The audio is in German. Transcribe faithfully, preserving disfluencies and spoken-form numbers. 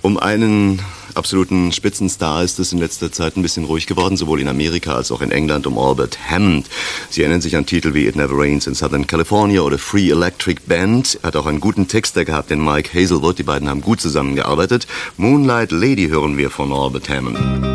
Um einen absoluten Spitzenstar ist es in letzter Zeit ein bisschen ruhig geworden, sowohl in Amerika als auch in England, um Albert Hammond. Sie erinnern sich an Titel wie It Never Rains in Southern California oder Free Electric Band. Er hat auch einen guten Texter gehabt, den Mike Hazelwood. Die beiden haben gut zusammengearbeitet. Moonlight Lady hören wir von Albert Hammond.